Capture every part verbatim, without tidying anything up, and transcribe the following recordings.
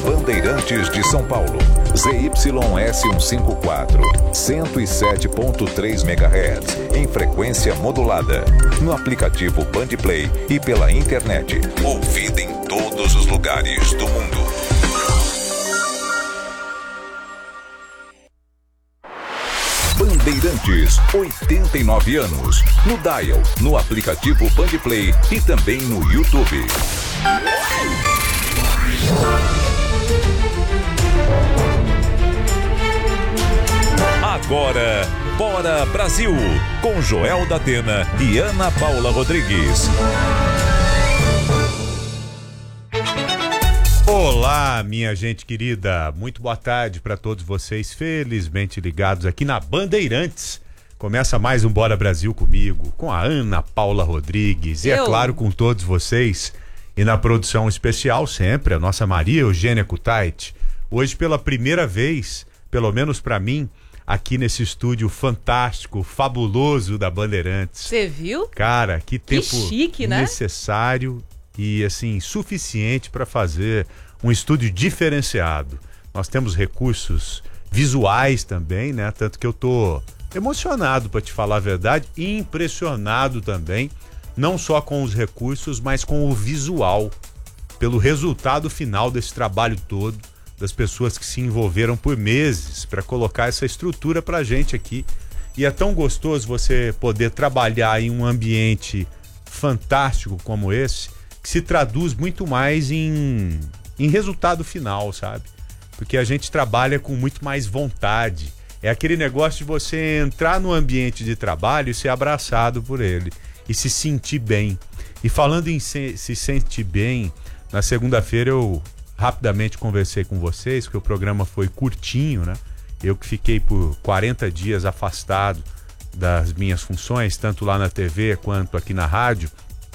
Bandeirantes de São Paulo, Z Y S cento e cinquenta e quatro, cento e sete ponto três megahertz, em frequência modulada, no aplicativo Bandplay e pela internet, ouvida em todos os lugares do mundo. Bandeirantes, oitenta e nove anos, no Dial, no aplicativo Bandplay e também no YouTube. Agora, Bora Brasil, com Joel Datena e Ana Paula Rodrigues. Olá, minha gente querida, muito boa tarde para todos vocês, felizmente ligados aqui na Bandeirantes. Começa mais um Bora Brasil comigo, com a Ana Paula Rodrigues e, é claro, com todos vocês. E na produção especial sempre, a nossa Maria Eugênia Kutait. Hoje pela primeira vez, pelo menos para mim, aqui nesse estúdio fantástico, fabuloso da Bandeirantes. Você viu? Cara, que tempo que chique, né? necessário e assim, suficiente para fazer um estúdio diferenciado. Nós temos recursos visuais também, né? Tanto que eu tô emocionado, para te falar a verdade, e impressionado também, não só com os recursos, mas com o visual, pelo resultado final desse trabalho todo, das pessoas que se envolveram por meses para colocar essa estrutura pra gente aqui. E é tão gostoso você poder trabalhar em um ambiente fantástico como esse, que se traduz muito mais em, em resultado final, sabe? Porque a gente trabalha com muito mais vontade. É aquele negócio de você entrar no ambiente de trabalho e ser abraçado por ele e se sentir bem. E falando em se, se sentir bem, na segunda-feira eu rapidamente conversei com vocês, porque o programa foi curtinho, né? Eu que fiquei por quarenta dias afastado das minhas funções, tanto lá na T V quanto aqui na rádio,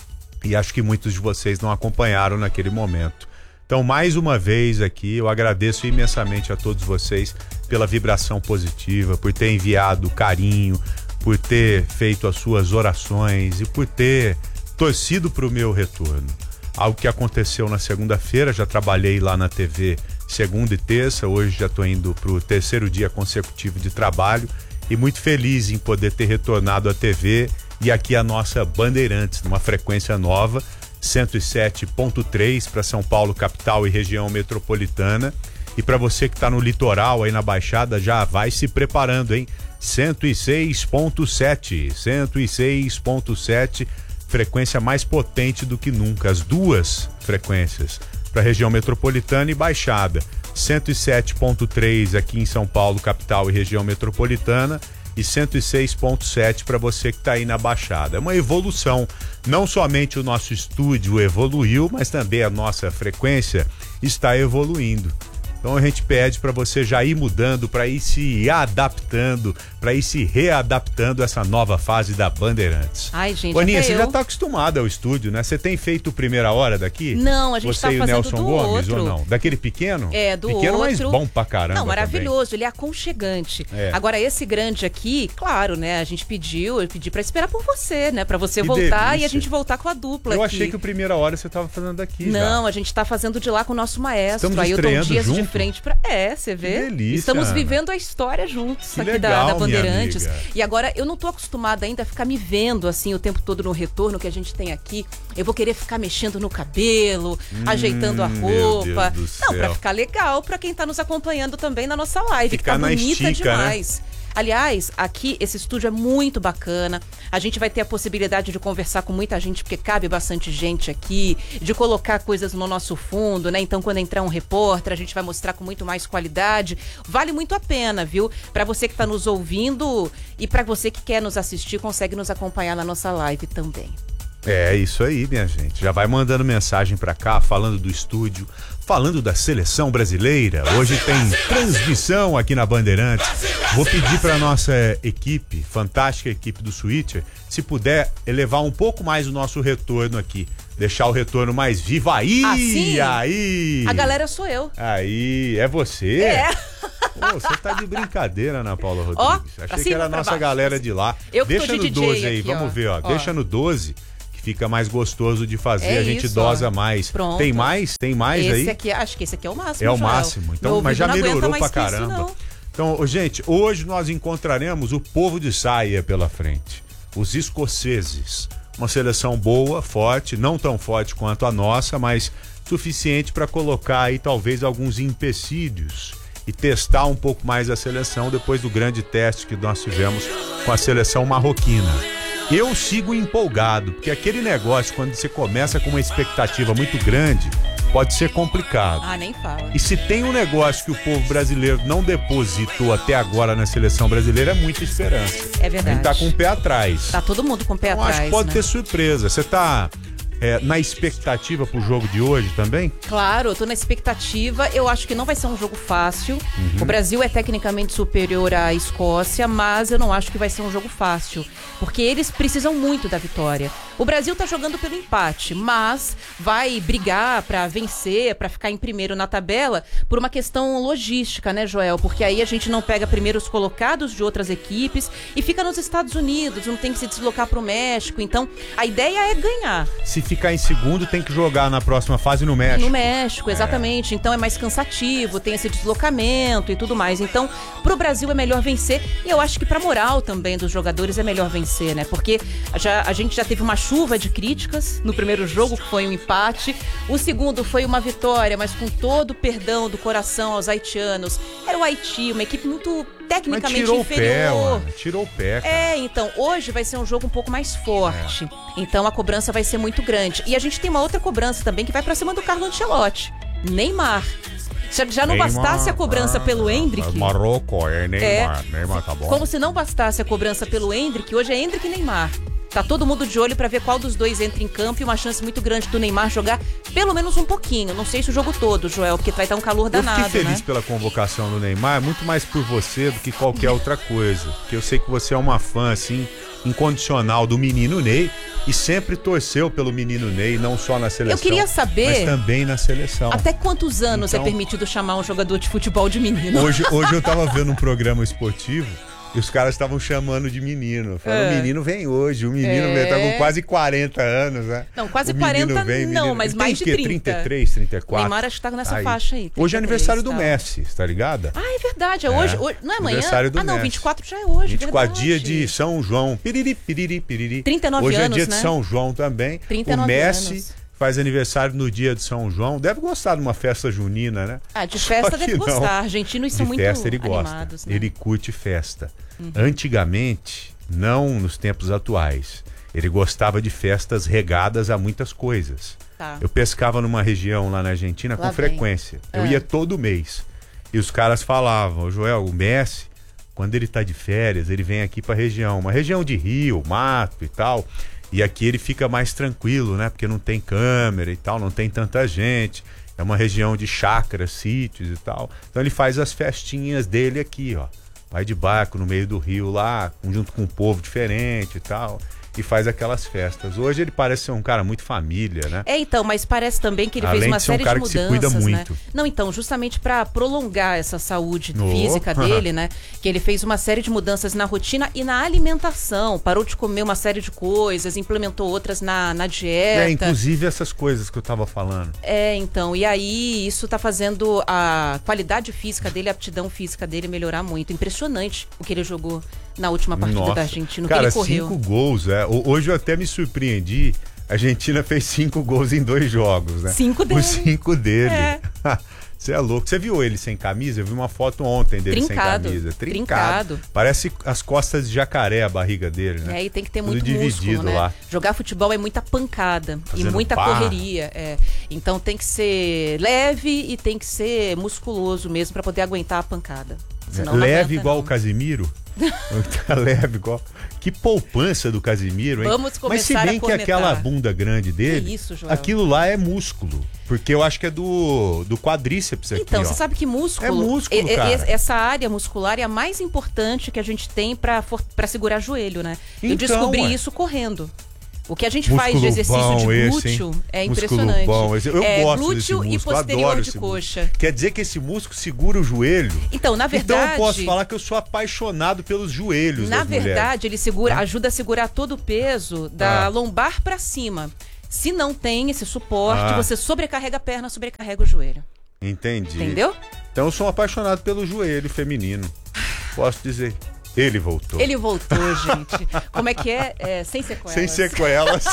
e acho que muitos de vocês não acompanharam naquele momento. Então, mais uma vez aqui, eu agradeço imensamente a todos vocês pela vibração positiva, por ter enviado carinho, por ter feito as suas orações e por ter torcido para o meu retorno. Algo que aconteceu na segunda-feira, já trabalhei lá na T V segunda e terça, hoje já estou indo para o terceiro dia consecutivo de trabalho e muito feliz em poder ter retornado à T V e aqui a nossa Bandeirantes, numa frequência nova, cento e sete ponto três para São Paulo, capital e região metropolitana. E para você que está no litoral, aí na Baixada, já vai se preparando, hein? cento e seis ponto sete, cento e seis ponto sete, frequência mais potente do que nunca. As duas frequências para a região metropolitana e Baixada. cento e sete ponto três aqui em São Paulo, capital e região metropolitana, e cento e seis ponto sete para você que está aí na Baixada. É uma evolução. Não somente o nosso estúdio evoluiu, mas também a nossa frequência está evoluindo. Então a gente pede para você já ir mudando, para ir se adaptando, para ir se readaptando a essa nova fase da Bandeirantes. Ai, gente, Aninha, você eu... já está acostumada ao estúdio, né? Você tem feito Primeira Hora daqui? Não, a gente está fazendo Nelson do Gomes, outro. ou não? Daquele pequeno? É, do pequeno, outro. Mas bom pra caramba. Não, maravilhoso, também. ele é aconchegante. É. Agora, esse grande aqui, claro, né? A gente pediu, eu pedi pra esperar por você, né? Pra você Que voltar delícia. e a gente voltar com a dupla Eu aqui. achei que o Primeira Hora você estava fazendo daqui. Não, já. a gente tá fazendo de lá com o nosso maestro. Estamos Ailton estreando Dias junto? de frente pra... É, você vê? Que delícia, Estamos Ana. vivendo a história juntos Que aqui legal, da, da minha Bandeirantes. amiga. E agora, eu não tô acostumada ainda a ficar me vendo assim o tempo todo no retorno que a gente tem aqui. Eu vou querer ficar mexendo no cabelo, Hum, ajeitando a meu roupa. Deus do Não, céu. pra ficar legal pra quem tá nos acompanhando também na nossa live, Ficar que tá na bonita estica, demais. Né? Aliás, aqui esse estúdio é muito bacana. A gente vai ter a possibilidade de conversar com muita gente, porque cabe bastante gente aqui, de colocar coisas no nosso fundo, né? Então, quando entrar um repórter, a gente vai mostrar com muito mais qualidade. Vale muito a pena, viu? Para você que está nos ouvindo e para você que quer nos assistir, consegue nos acompanhar na nossa live também. É isso aí, minha gente. Já vai mandando mensagem pra cá, falando do estúdio, falando da seleção brasileira. Hoje tem transmissão aqui na Bandeirantes. Vou pedir pra nossa equipe, fantástica equipe do Switcher, se puder elevar um pouco mais o nosso retorno aqui. Deixar o retorno mais vivo. Aí, assim, aí. A galera sou eu. Aí, é você? É. Pô, você tá de brincadeira, Ana Paula Rodrigues. Ó, Achei pra que cima, era a pra nossa baixo. galera de lá. Eu que Deixa tô de no D J doze aí, aqui, vamos ó. ver, ó. Ó. Deixa no doze. fica mais gostoso de fazer, É a gente isso, dosa ó. mais. Pronto. Tem mais? Tem mais esse aí? aqui, acho que esse aqui é o máximo, É o Joel. máximo. Então, Meu mas já ouvido não aguenta melhorou mais pra que isso, caramba. não. Então, ô, gente, hoje nós encontraremos o povo de saia pela frente. Os escoceses. Uma seleção boa, forte, não tão forte quanto a nossa, mas suficiente para colocar aí talvez alguns empecilhos e testar um pouco mais a seleção depois do grande teste que nós tivemos com a seleção marroquina. Eu sigo empolgado, porque aquele negócio, quando você começa com uma expectativa muito grande, pode ser complicado. Ah, nem fala. E se tem um negócio que o povo brasileiro não depositou até agora na seleção brasileira, é muita esperança. É verdade. A gente tá com o pé atrás. Tá todo mundo com o pé Então, atrás, acho que pode né? ter surpresa. Você tá é, na expectativa pro jogo de hoje também? Claro, eu tô na expectativa. Eu acho que não vai ser um jogo fácil. Uhum. O Brasil é tecnicamente superior à Escócia, mas eu não acho que vai ser um jogo fácil. Porque eles precisam muito da vitória. O Brasil tá jogando pelo empate, mas vai brigar pra vencer, pra ficar em primeiro na tabela, por uma questão logística, né, Joel? Porque aí a gente não pega primeiros colocados de outras equipes e fica nos Estados Unidos, não tem que se deslocar pro México. Então, a ideia é ganhar. Se ficar em segundo, tem que jogar na próxima fase no México. No México, exatamente. É. Então é mais cansativo, tem esse deslocamento e tudo mais. Então, pro Brasil é melhor vencer. E eu acho que pra moral também dos jogadores é melhor vencer, né? Porque já, a gente já teve uma chuva de críticas no primeiro jogo, que foi um empate. O segundo foi uma vitória, mas com todo o perdão do coração aos haitianos. Era o Haiti, uma equipe muito tecnicamente mas tirou inferior. O pé, mano. Tirou o pé, cara. É, então, hoje vai ser um jogo um pouco mais forte. É. Então a cobrança vai ser muito grande. E a gente tem uma outra cobrança também que vai pra cima do Carlo Ancelotti. Neymar. Já, já não Neymar, bastasse a cobrança ah, pelo Endrick. Marroco, é Neymar. É, Neymar tá bom. Como se não bastasse a cobrança pelo Endrick, hoje é Endrick e Neymar. Tá todo mundo de olho pra ver qual dos dois entra em campo e uma chance muito grande do Neymar jogar pelo menos um pouquinho. Não sei se o jogo todo, Joel, porque vai estar um calor danado, Eu fiquei feliz né? pela convocação do Neymar, muito mais por você do que qualquer outra coisa. Porque eu sei que você é uma fã, assim, incondicional do menino Ney e sempre torceu pelo menino Ney, não só na seleção, Eu queria saber mas também na seleção. Até quantos anos Então, é permitido chamar um jogador de futebol de menino? Hoje, hoje eu tava vendo um programa esportivo e os caras estavam chamando de menino. Falando, É. o menino vem hoje, o menino É. vem, tá com quase quarenta anos, né? Não, quase O menino quarenta vem, não, menino- mas ele mais tem de o quê? trinta. trinta e três, trinta e quatro. O Neymar acho que tá nessa Aí. faixa aí. Hoje é trinta e três, aniversário do tá. Messi, tá ligado? Ah, é verdade. É hoje, hoje. Não é amanhã? Aniversário do ah, não, Messi. vinte e quatro já é hoje. vinte e quatro, verdade. dia de São João. Piriri, piriri, piriri. trinta e nove Hoje anos, é dia né? de São João também. trinta e o nove Messi anos. faz aniversário no dia de São João. Deve gostar de uma festa junina, né? Ah, de Só festa que deve não. gostar. Argentinos são De muito festa ele gosta. animados, né? Ele curte festa. Antigamente, não nos tempos atuais, ele gostava de festas regadas a muitas coisas. Tá. Eu pescava numa região lá na Argentina Lá com vem. frequência. Eu Ah. ia todo mês. E os caras falavam, Joel, o Messi, quando ele tá de férias, ele vem aqui pra região, uma região de rio, mato e tal. E aqui ele fica mais tranquilo, né? Porque não tem câmera e tal, não tem tanta gente. É uma região de chácaras, sítios e tal. Então ele faz as festinhas dele aqui, ó. Vai de barco no meio do rio lá, junto com um povo diferente e tal. E faz aquelas festas. Hoje ele parece ser um cara muito família, né? É, então, mas parece também que ele Além fez uma de ser um série cara de que se mudanças, cuida né? muito. Não, então, justamente pra prolongar essa saúde Oh. física dele, né? Que ele fez uma série de mudanças na rotina e na alimentação. Parou de comer uma série de coisas, implementou outras na, na dieta. É, inclusive essas coisas que eu tava falando. É, então, e aí isso tá fazendo a qualidade física dele, a aptidão física dele melhorar muito. Impressionante o que ele jogou na última partida Nossa. da Argentina, o Cara, que ele correu. cinco gols, é. Ho- Hoje eu até me surpreendi. A Argentina fez cinco gols em dois jogos, né? Cinco dele. Os cinco dele. É. Você é louco. Você viu ele sem camisa? Eu vi uma foto ontem dele Trincado. sem camisa. Trincado. Parece as costas de jacaré a barriga dele, né? É, aí tem que ter Tudo muito dividido músculo, né? lá. Jogar futebol é muita pancada e Fazendo muita barra. correria. É. Então tem que ser leve e tem que ser musculoso mesmo pra poder aguentar a pancada. Senão não Leve aguenta, igual não. o Casimiro? Tá leve igual. Que poupança do Casimiro, hein? Vamos Mas se começar bem a que cornetar. aquela bunda grande dele, Que isso, Joel? aquilo lá é músculo. Porque eu acho que é do, do quadríceps aqui, Então, ó. você sabe que músculo, É músculo, e- e- cara. essa área muscular é a mais importante que a gente tem pra, for- pra segurar joelho, né? Eu Então, descobri ué. isso correndo. O que a gente Músculo faz de exercício bom de glúteo esse, é Músculo impressionante. Bom esse. Eu é, gosto glúteo desse e músculo, posterior adoro de esse coxa. músculo. Quer dizer que esse músculo segura o joelho? Então, na verdade... Então eu posso falar que eu sou apaixonado pelos joelhos Na das verdade, mulheres. ele segura, Ah. ajuda a segurar todo o peso da Ah. lombar pra cima. Se não tem esse suporte, Ah. você sobrecarrega a perna, sobrecarrega o joelho. Entendi. Entendeu? Então eu sou um apaixonado pelo joelho feminino. Posso dizer. Ele voltou. Ele voltou, gente. Como é que é? É, sem sequelas. Sem sequelas.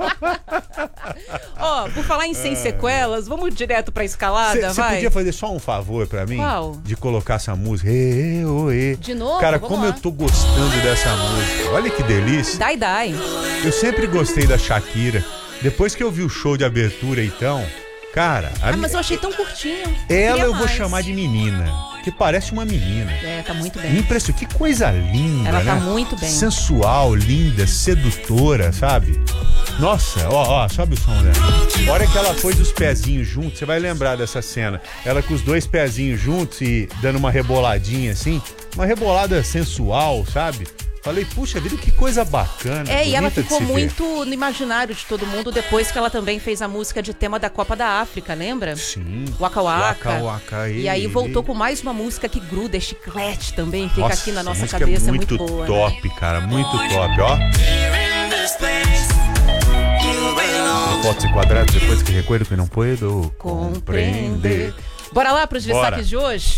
Ó, por falar em sem sequelas, vamos direto pra escalada, Você vai? podia fazer só um favor pra mim? Qual? De colocar essa música. Ê, ê, ô, ê. De novo? Cara, Vamos como lá. eu tô gostando dessa música. Olha que delícia. Dai, dai. Eu sempre gostei da Shakira. Depois que eu vi o show de abertura, então, cara, a Ah, mi- mas eu achei tão curtinho. ela Queria eu vou mais. chamar de menina, que parece uma menina. É, tá muito bem. Impressionante, que coisa linda, Ela né? tá muito bem. Sensual, linda, sedutora, sabe? Nossa, ó, ó, sobe o som dela. A hora que ela pôs os pezinhos juntos, você vai lembrar dessa cena. Ela com os dois pezinhos juntos e dando uma reboladinha assim, uma rebolada sensual, sabe? Falei, puxa vida, que coisa bacana. É, e ela bonita de ficou se ver. muito no imaginário de todo mundo depois que ela também fez a música de tema da Copa da África, lembra? Sim. Waka Waka. Waka Waka, E aí ei, voltou ei. com mais uma música que gruda, é chiclete também, fica Nossa, aqui na nossa música cabeça, é é muito, muito boa. né? top, cara, muito top, ó. Fotos e quadrados depois que recuerdo que não puedo compreender. Compreender. Bora lá pros Bora. destaques de hoje?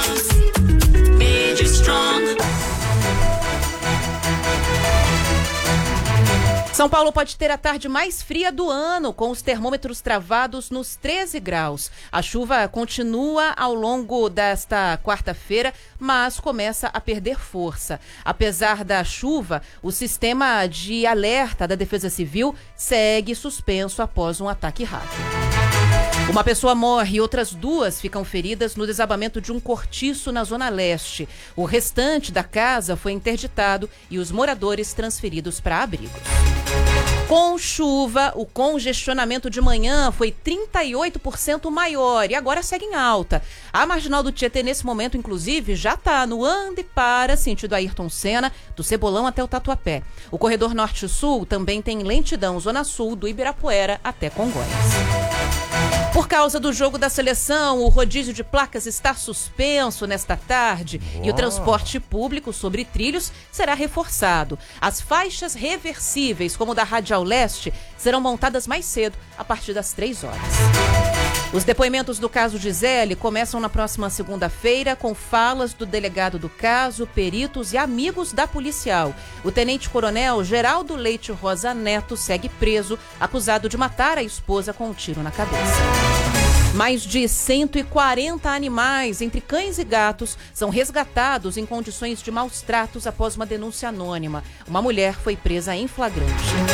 São Paulo pode ter a tarde mais fria do ano, com os termômetros travados nos treze graus. A chuva continua ao longo desta quarta-feira, mas começa a perder força. Apesar da chuva, o sistema de alerta da Defesa Civil segue suspenso após um ataque rápido. Uma pessoa morre e outras duas ficam feridas no desabamento de um cortiço na Zona Leste. O restante da casa foi interditado e os moradores transferidos para abrigos. Com chuva, o congestionamento de manhã foi trinta e oito por cento maior e agora segue em alta. A Marginal do Tietê, nesse momento, inclusive, já está no ande para, sentido Ayrton Senna, do Cebolão até o Tatuapé. O corredor Norte-Sul também tem lentidão Zona Sul, do Ibirapuera até Congonhas. Por causa do jogo da seleção, o rodízio de placas está suspenso nesta tarde e o transporte público sobre trilhos será reforçado. As faixas reversíveis, como da Radial Leste, serão montadas mais cedo, a partir das três horas. Os depoimentos do caso Gisele começam na próxima segunda-feira com falas do delegado do caso, peritos e amigos da policial. O tenente-coronel Geraldo Leite Rosa Neto segue preso, acusado de matar a esposa com um tiro na cabeça. Mais de cento e quarenta animais, entre cães e gatos, são resgatados em condições de maus tratos após uma denúncia anônima. Uma mulher foi presa em flagrante.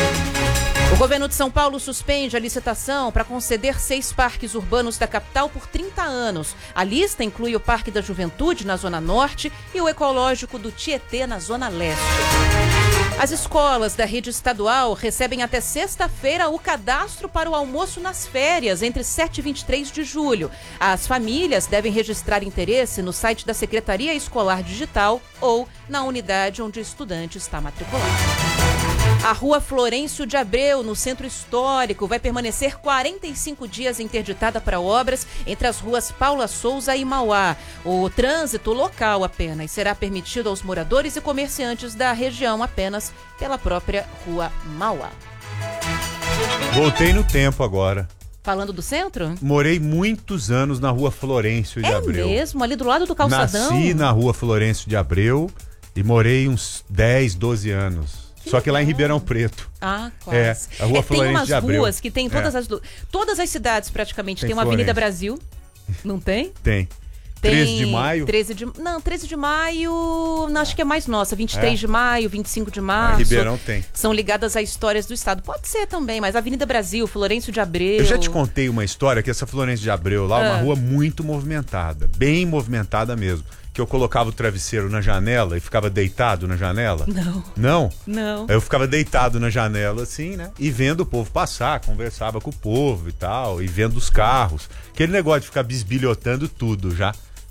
O governo de São Paulo suspende a licitação para conceder seis parques urbanos da capital por trinta anos. A lista inclui o Parque da Juventude, na Zona Norte, e o Ecológico do Tietê, na Zona Leste. As escolas da rede estadual recebem até sexta-feira o cadastro para o almoço nas férias, entre sete e vinte e três de julho. As famílias devem registrar interesse no site da Secretaria Escolar Digital ou na unidade onde o estudante está matriculado. A Rua Florencio de Abreu, no Centro Histórico, vai permanecer quarenta e cinco dias interditada para obras entre as ruas Paula Souza e Mauá. O trânsito local apenas será permitido aos moradores e comerciantes da região apenas pela própria Rua Mauá. Voltei no tempo agora. Falando do centro? Morei muitos anos na Rua Florencio de É Abreu. mesmo? Ali do lado do calçadão? Nasci na Rua Florencio de Abreu e morei uns dez, doze anos. Que Só que lá em legal. Ribeirão Preto. Ah, quase. É, a Rua É, tem Florencio umas de Abreu. ruas que tem todas É. as... Todas as cidades praticamente Tem tem uma Avenida Florencio. Brasil. Não tem? Tem. Tem treze de maio. treze de, não, treze de maio, não, acho que é mais nossa. vinte e três É? de maio, vinte e cinco de Lá março. em Ribeirão tem. São ligadas a histórias do estado. Pode ser também, mas Avenida Brasil, Florencio de Abreu. Eu já te contei uma história que essa Florencio de Abreu lá, é uma Ah. rua muito movimentada, bem movimentada mesmo. Que eu colocava o travesseiro na janela e ficava deitado na janela. Não. Não? Não. Aí eu ficava deitado na janela assim, né? E vendo o povo passar, conversava com o povo e tal, e vendo os carros. Aquele negócio de ficar bisbilhotando tudo já.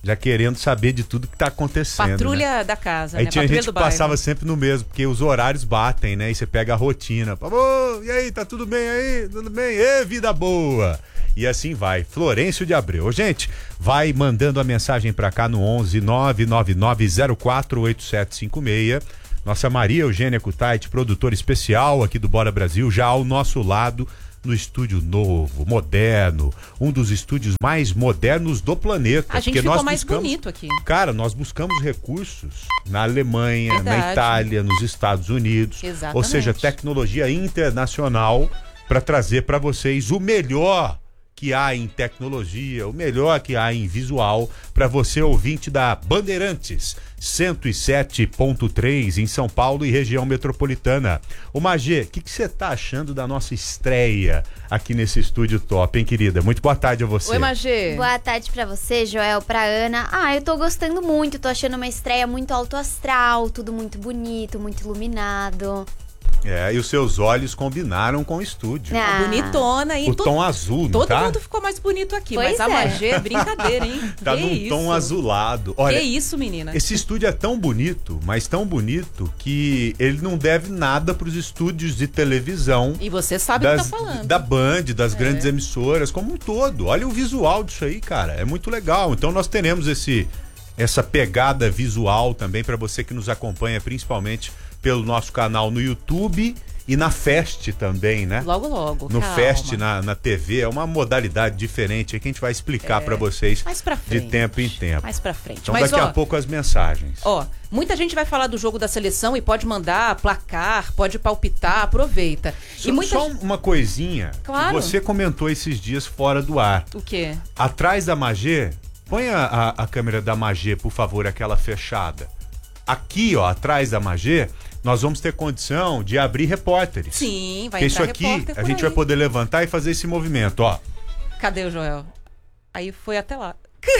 já querendo saber de tudo que tá acontecendo. Patrulha né? da casa, aí né? tinha Patrulha gente do que passava bairro. sempre no mesmo, porque os horários batem, né? E você pega a rotina. Ô, e aí, tá tudo bem aí? Tudo bem? Ê, vida boa! E assim vai. Florencio de Abreu. Ô, gente, vai mandando a mensagem pra cá no onze nove nove nove zero quatro oito sete cinco seis. Nossa Maria Eugênia Kutaiti, produtora especial aqui do Bora Brasil, já ao nosso lado, no estúdio novo, moderno, um dos estúdios mais modernos do planeta. A gente porque ficou nós mais buscamos, bonito aqui. Cara, nós buscamos recursos na Alemanha, Verdade. na Itália, nos Estados Unidos. Exatamente. Ou seja, tecnologia internacional para trazer para vocês o melhor que há em tecnologia, o melhor que há em visual, para você ouvinte da Bandeirantes cento e sete ponto três em São Paulo e região metropolitana. Ô Magê, o que você tá achando da nossa estreia aqui nesse estúdio top, hein, querida? Muito boa tarde a você. Oi, Magê. Boa tarde pra você, Joel, pra Ana. Ah, eu tô gostando muito, tô achando uma estreia muito alto astral, tudo muito bonito, muito iluminado. É, e os seus olhos combinaram com o estúdio. Ah. Bonitona. E O to- tom azul, não Todo tá? mundo ficou mais bonito aqui, Pois mas a é. Magê é brincadeira, hein? Tá que num isso? tom azulado. Olha, Que isso, menina? esse estúdio é tão bonito, mas tão bonito, que ele não deve nada pros estúdios de televisão E você sabe o das, que tá falando. da Band, das É. grandes emissoras, como um todo. Olha o visual disso aí, cara. É muito legal. Então nós teremos esse, essa pegada visual também para você que nos acompanha, principalmente pelo nosso canal no YouTube e na Fest também, né? Logo, logo. No calma. Fest, na, na T V, é uma modalidade diferente aí que a gente vai explicar É. pra vocês Mais pra frente. de tempo em tempo. Mais pra frente. Então Mas, daqui ó, a pouco as mensagens. Ó, muita gente vai falar do jogo da seleção e pode mandar placar, pode palpitar, aproveita. Só, e muita só gente- uma coisinha Claro. que você comentou esses dias fora do ar. O quê? Atrás da Magê, põe a, a, a câmera da Magê, por favor, aquela fechada. Aqui, ó, atrás da Magê, nós vamos ter condição de abrir repórteres. Sim, vai Porque isso entrar aqui, repórter a por gente aí. vai poder levantar e fazer esse movimento, ó. Cadê o Joel? Aí foi até lá.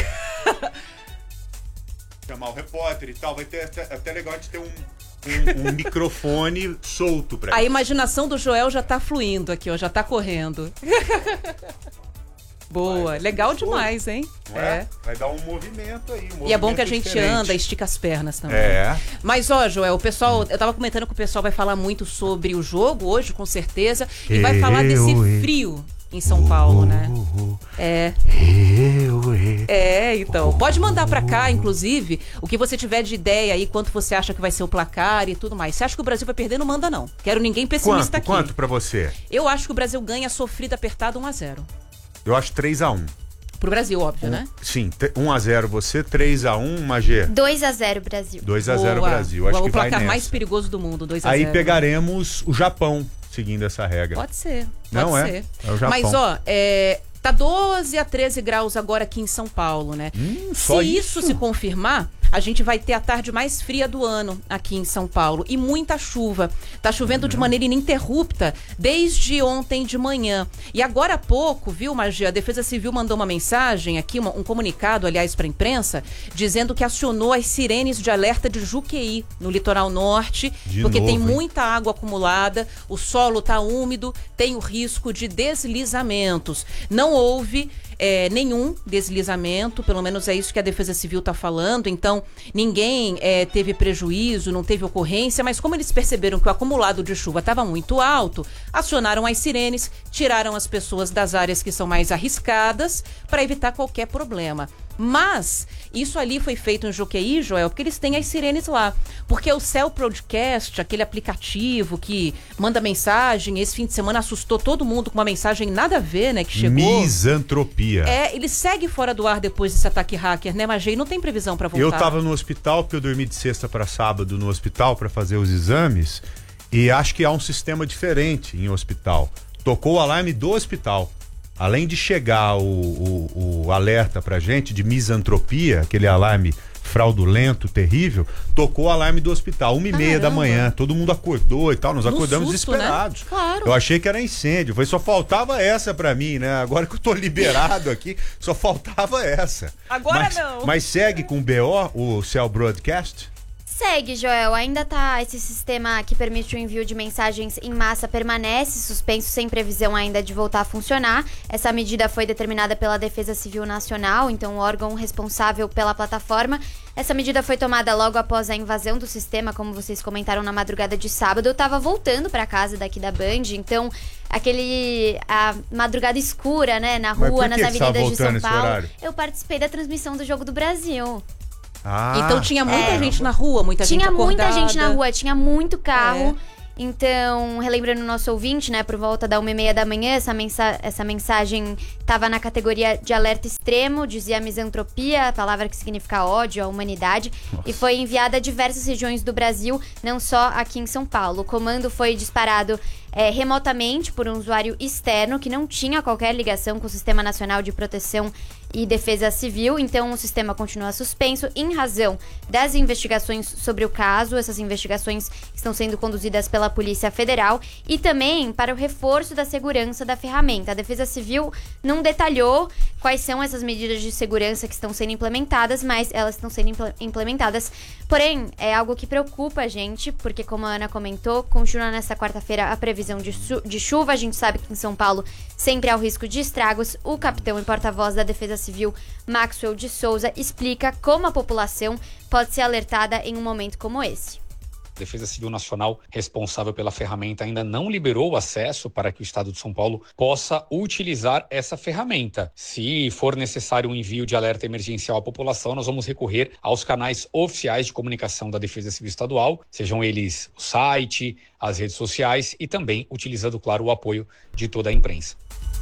Chamar o repórter e tal, vai ter até, até legal de ter um, um, um microfone solto pra A isso. imaginação do Joel já tá fluindo aqui, ó, já tá correndo. Boa, Vai, legal gostoso, demais, hein? Não é? Vai dar um movimento aí. Um E é bom movimento que a gente diferente. anda, estica as pernas também. É. Mas, ó, Joel, o pessoal, eu tava comentando que o pessoal vai falar muito sobre o jogo hoje, com certeza, e vai falar desse frio em São Paulo, né? É. É, então. Pode mandar pra cá, inclusive, o que você tiver de ideia aí, quanto você acha que vai ser o placar e tudo mais. Você acha que o Brasil vai perder? Não manda, não. Quero ninguém pessimista Quanto? aqui. Quanto pra você? Eu acho que o Brasil ganha sofrido apertado um a zero. Eu acho três a um. Pro Brasil, óbvio, né? Sim, um a zero você, três a um, Magê. dois a zero Brasil. dois a zero Boa. Brasil. Acho o que vai placar nessa. mais perigoso do mundo, dois a zero. Aí pegaremos o Japão, seguindo essa regra. Pode ser, pode Não é? ser. É o Japão. Mas, ó, é, tá doze a treze graus agora aqui em São Paulo, né? Hum, se só isso? isso? se confirmar, a gente vai ter a tarde mais fria do ano aqui em São Paulo. E muita chuva. Tá chovendo Uhum. de maneira ininterrupta desde ontem de manhã. E agora há pouco, viu, Magia? A Defesa Civil mandou uma mensagem aqui, uma- um comunicado, aliás, pra imprensa, dizendo que acionou as sirenes de alerta de Juqueí, no litoral norte, De porque novo, tem hein? muita água acumulada, o solo tá úmido, tem o risco de deslizamentos. Não houve é, nenhum deslizamento, pelo menos é isso que a Defesa Civil está falando, então ninguém é, teve prejuízo, não teve ocorrência, mas como eles perceberam que o acumulado de chuva estava muito alto, acionaram as sirenes, tiraram as pessoas das áreas que são mais arriscadas para evitar qualquer problema. Mas isso ali foi feito em Juqueí, Joel, porque eles têm as sirenes lá. Porque o Cell Broadcast, aquele aplicativo que manda mensagem, esse fim de semana assustou todo mundo com uma mensagem nada a ver, né, que chegou. Misantropia. É, ele segue fora do ar depois desse ataque hacker, né, Magê? E não tem previsão pra voltar. Eu tava no hospital, porque eu dormi de sexta para sábado no hospital para fazer os exames, e acho que há um sistema diferente em hospital. Tocou o alarme do hospital. Além de chegar o, o, o alerta pra gente de misantropia, aquele alarme fraudulento, terrível, tocou o alarme do hospital, uma e meia da manhã, todo mundo acordou e tal, nós No acordamos susto, desesperados. né? Claro. Eu achei que era incêndio, foi só faltava essa pra mim, né? Agora que eu tô liberado aqui, só faltava essa. Agora mas, não. Mas segue com o B O, o Cell Broadcast? segue, Joel. Ainda tá, esse sistema que permite o envio de mensagens em massa permanece suspenso, sem previsão ainda de voltar a funcionar. Essa medida foi determinada pela Defesa Civil Nacional, então o órgão responsável pela plataforma. Essa medida foi tomada logo após a invasão do sistema, como vocês comentaram, na madrugada de sábado. Eu tava voltando pra casa daqui da Band, então aquele a madrugada escura, né, na rua, nas avenidas de São Paulo. Eu participei da transmissão do Jogo do Brasil. Ah, então tinha muita é. gente na rua, muita tinha gente acordada. Tinha muita gente na rua, tinha muito carro. É. Então, relembrando o nosso ouvinte, né, por volta da uma e meia da manhã, essa, mensa essa mensagem estava na categoria de alerta extremo, dizia misantropia, a palavra que significa ódio à humanidade, Nossa. e foi enviada a diversas regiões do Brasil, não só aqui em São Paulo. O comando foi disparado é, remotamente por um usuário externo que não tinha qualquer ligação com o Sistema Nacional de Proteção e Defesa Civil, então o sistema continua suspenso em razão das investigações sobre o caso. Essas investigações estão sendo conduzidas pela Polícia Federal e também para o reforço da segurança da ferramenta. A Defesa Civil não detalhou quais são essas medidas de segurança que estão sendo implementadas, mas elas estão sendo impl- implementadas. Porém, é algo que preocupa a gente, porque como a Ana comentou, continua nesta quarta-feira a previsão de, de chuva. A gente sabe que em São Paulo sempre há o risco de estragos. O capitão e porta-voz da Defesa Civil, Maxwell de Souza, explica como a população pode ser alertada em um momento como esse. A Defesa Civil Nacional, responsável pela ferramenta, ainda não liberou o acesso para que o Estado de São Paulo possa utilizar essa ferramenta. Se for necessário um envio de alerta emergencial à população, nós vamos recorrer aos canais oficiais de comunicação da Defesa Civil Estadual, sejam eles o site, as redes sociais e também utilizando, claro, o apoio de toda a imprensa.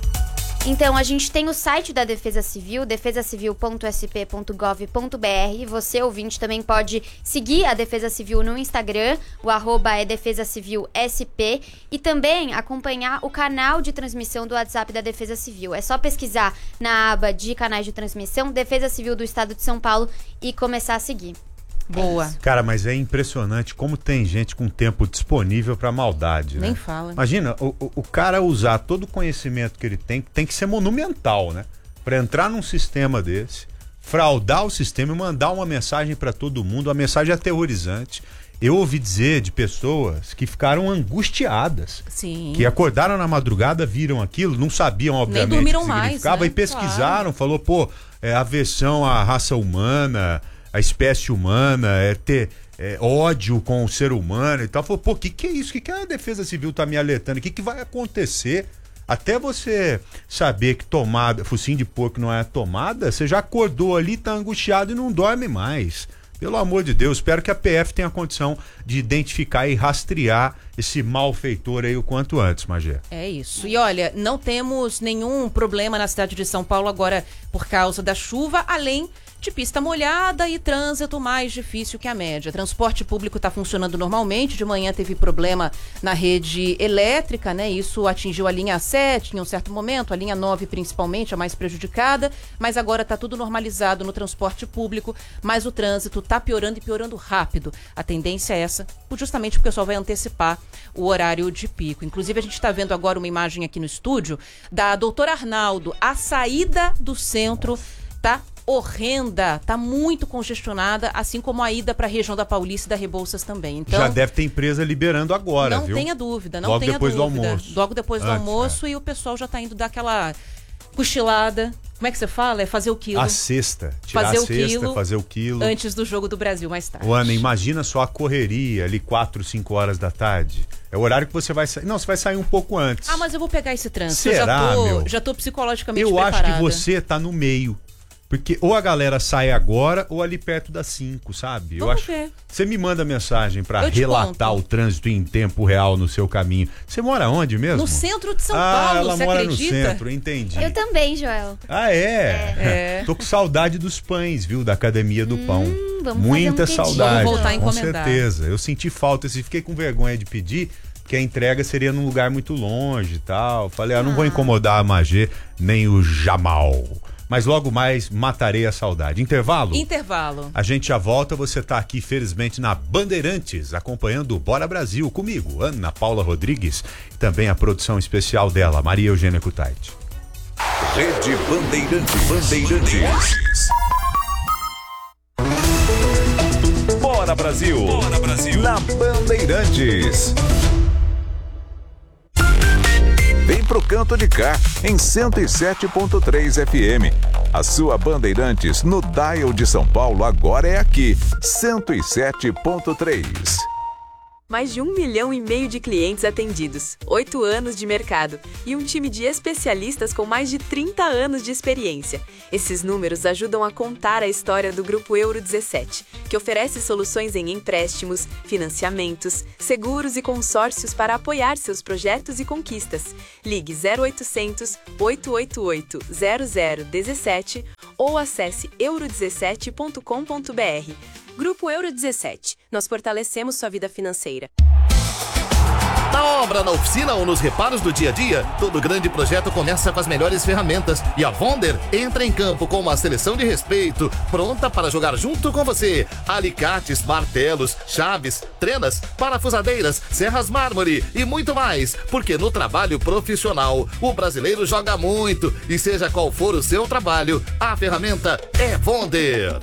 Então, a gente tem o site da Defesa Civil, defesa civil ponto s p ponto gov ponto b r. Você, ouvinte, também pode seguir a Defesa Civil no Instagram, o arroba é Defesa Civil S P, e também acompanhar o canal de transmissão do WhatsApp da Defesa Civil. É só pesquisar na aba de canais de transmissão, Defesa Civil do Estado de São Paulo, e começar a seguir. Boa. Cara, mas é impressionante como tem gente com tempo disponível pra maldade, né? Nem fala. Imagina, o, o, o cara usar todo o conhecimento que ele tem, tem que ser monumental, né? Pra entrar num sistema desse, fraudar o sistema e mandar uma mensagem pra todo mundo, uma mensagem aterrorizante. Eu ouvi dizer de pessoas que ficaram angustiadas. Sim. Que acordaram na madrugada, viram aquilo, não sabiam, obviamente, nem dormiram o que significava, mais, né? E pesquisaram, Claro. falou, pô, é aversão à raça humana, a espécie humana, é ter é, ódio com o ser humano e tal. Falou, pô, o que, que é isso? O que, que a Defesa Civil tá me alertando? O que, que vai acontecer? Até você saber que tomada, focinho de porco não é tomada, você já acordou ali, tá angustiado e não dorme mais. Pelo amor de Deus, espero que a P F tenha condição de identificar e rastrear esse malfeitor aí o quanto antes, Magé. É isso. E olha, não temos nenhum problema na cidade de São Paulo agora por causa da chuva, além de pista molhada e trânsito mais difícil que a média. Transporte público está funcionando normalmente. De manhã teve problema na rede elétrica, né? Isso atingiu a linha sete em um certo momento, a linha nove principalmente, a mais prejudicada, mas agora está tudo normalizado no transporte público, mas o trânsito está piorando e piorando rápido. A tendência é essa, justamente porque o pessoal vai antecipar o horário de pico. Inclusive, a gente está vendo agora uma imagem aqui no estúdio da doutora Arnaldo. A saída do centro tá horrenda, tá muito congestionada, assim como a ida para a região da Paulista e da Rebouças também. Então, já deve ter empresa liberando agora, não viu? Tenha dúvida, não Logo tenha depois dúvida. do almoço. Logo depois do Antes, almoço, é. E o pessoal já tá indo dar aquela cochilada. Como é que você fala? É fazer o quilo. A cesta. Tirar fazer a o cesta, quilo fazer o quilo. Antes do Jogo do Brasil, mais tarde. Ô, Ana, imagina só a correria ali, quatro, cinco horas da tarde. É o horário que você vai sair. Não, você vai sair um pouco antes. Ah, mas eu vou pegar esse trânsito. Será, eu já tô, meu? já tô psicologicamente Eu preparada. acho que você tá no meio. Porque ou a galera sai agora ou ali perto das cinco, sabe? Eu Vamos acho. ver. Você me manda mensagem pra Eu te relatar conto. o trânsito em tempo real no seu caminho. Você mora onde mesmo? No centro de São ah, Paulo, ela você mora acredita? no centro, entendi. Eu também, Joel. Ah, é? É. Tô com saudade dos pães, viu? Da Academia do Pão. vamos Muita fazer um pedido. saudade. Vamos voltar a com encomendar. certeza. Eu senti falta, assim, fiquei com vergonha de pedir, que a entrega seria num lugar muito longe e tal. Falei, ah, não vou incomodar a Magê nem o Jamal. Mas logo mais matarei a saudade. Intervalo? Intervalo. A gente já volta, você tá aqui, felizmente, na Bandeirantes, acompanhando o Bora Brasil comigo, Ana Paula Rodrigues, e também a produção especial dela, Maria Eugênia Kutaiti. Rede Bandeirantes. Bandeirantes. Bora Bora Brasil. Bora Brasil. Na Bandeirantes. Vem pro canto de cá, em cento e sete ponto três F M. A sua Bandeirantes no dial de São Paulo agora é aqui, cento e sete ponto três. Mais de um milhão e meio de clientes atendidos, oito anos de mercado e um time de especialistas com mais de trinta anos de experiência. Esses números ajudam a contar a história do Grupo Euro dezessete, que oferece soluções em empréstimos, financiamentos, seguros e consórcios para apoiar seus projetos e conquistas. Ligue zero oitocentos, oito oito oito, zero zero um sete ou acesse euro dezessete ponto com ponto br. Grupo Euro dezessete. Nós fortalecemos sua vida financeira. Na obra, na oficina ou nos reparos do dia a dia, todo grande projeto começa com as melhores ferramentas. E a Wonder entra em campo com uma seleção de respeito, pronta para jogar junto com você. Alicates, martelos, chaves, trenas, parafusadeiras, serras mármore e muito mais. Porque no trabalho profissional, o brasileiro joga muito. E seja qual for o seu trabalho, a ferramenta é Wonder.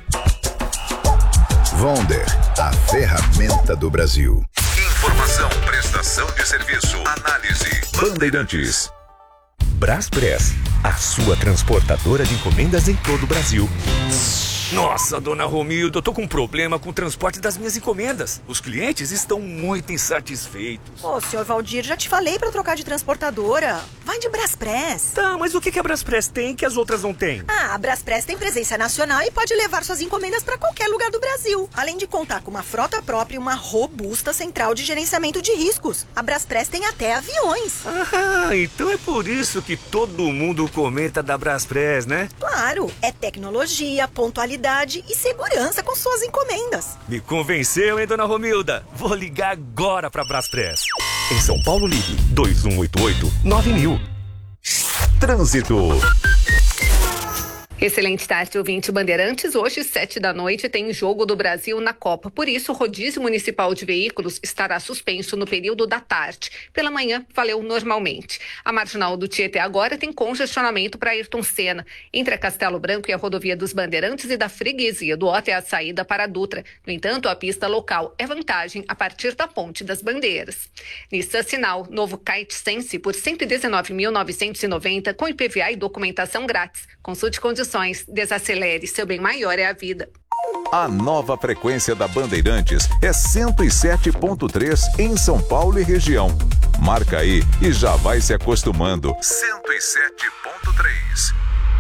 Wonder, a ferramenta do Brasil. Informação, prestação de serviço, análise. Bandeirantes. Braspress, a sua transportadora de encomendas em todo o Brasil. Nossa, dona Romilda, eu tô com um problema com o transporte das minhas encomendas. Os clientes estão muito insatisfeitos. Ô, senhor Valdir, já te falei pra trocar de transportadora. Vai de Braspress. Tá, mas o que, que a Braspress tem que as outras não têm? Ah, a Braspress tem presença nacional e pode levar suas encomendas pra qualquer lugar do Brasil. Além de contar com uma frota própria e uma robusta central de gerenciamento de riscos. A Braspress tem até aviões. Ah, então é por isso que todo mundo comenta da Braspress, né? Claro, é tecnologia, pontualidade e segurança com suas encomendas. Me convenceu, hein, dona Romilda? Vou ligar agora pra Braspress. Em São Paulo, ligue dois um oito oito, nove mil. Trânsito. Excelente tarde, ouvinte Bandeirantes. Hoje, sete da noite, tem Jogo do Brasil na Copa. Por isso, o rodízio municipal de veículos estará suspenso no período da tarde. Pela manhã, valeu normalmente. A marginal do Tietê agora tem congestionamento para Ayrton Senna. Entre a Castelo Branco e a rodovia dos Bandeirantes e da Freguesia do Ota é a saída para a Dutra. No entanto, a pista local é vantagem a partir da Ponte das Bandeiras. Nissan Sinal, novo Kite Sense por cento e dezenove mil novecentos e noventa com I P V A e documentação grátis. Consulte condições. Desacelere, seu bem maior é a vida. A nova frequência da Bandeirantes é cento e sete ponto três em São Paulo e região. Marca aí e já vai se acostumando. cento e sete ponto três.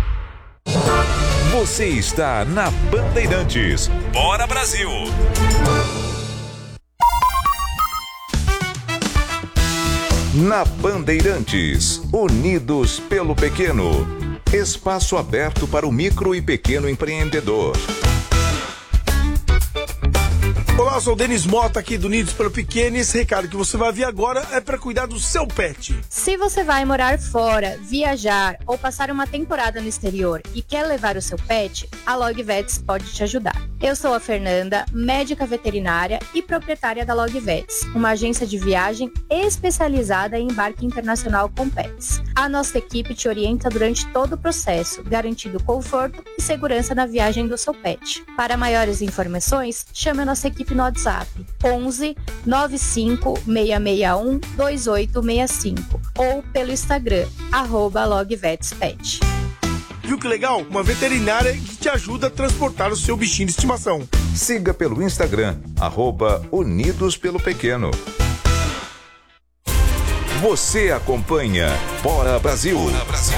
Você está na Bandeirantes. Bora Brasil! Na Bandeirantes, unidos pelo pequeno. Espaço aberto para o micro e pequeno empreendedor. Olá, eu sou o Denis Mota aqui do Unidos pelo Pequeno e esse recado que você vai ouvir agora é para cuidar do seu pet. Se você vai morar fora, viajar ou passar uma temporada no exterior e quer levar o seu pet, a Logvets pode te ajudar. Eu sou a Fernanda, médica veterinária e proprietária da Logvets, uma agência de viagem especializada em embarque internacional com pets. A nossa equipe te orienta durante todo o processo, garantindo conforto e segurança na viagem do seu pet. Para maiores informações, chame a nossa equipe no WhatsApp onze, nove cinco seis seis um, dois oito seis cinco ou pelo Instagram, arroba logvetspet. Viu que legal? Uma veterinária que te ajuda a transportar o seu bichinho de estimação. Siga pelo Instagram, arroba Unidos pelo Pequeno. Você acompanha Bora Brasil. Bora Brasil.